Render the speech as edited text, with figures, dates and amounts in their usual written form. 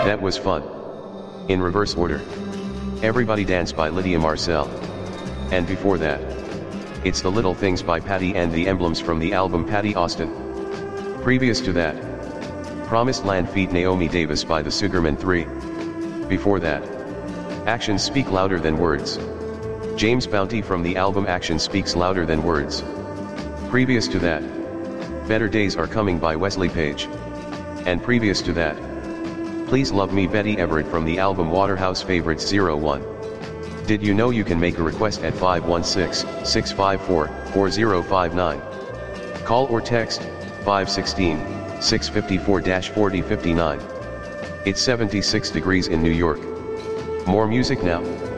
That was fun. In reverse order. Everybody Dance by Lydia Marcel. And before that, it's The Little Things by Patty and the Emblems from the album Patty Austin. Previous to that, Promised Land feat Naomi Davis by the Sugarman 3. Before that, Actions Speak Louder Than Words. James Bounty from the album Action Speaks Louder Than Words. Previous to that, Better Days Are Coming by Wesley Page. And previous to that, Please Love Me Betty Everett from the album Waterhouse Favorites 01. Did you know you can make a request at 516-654-4059? Call or text 516-654-4059. It's 76 degrees in New York. More music now.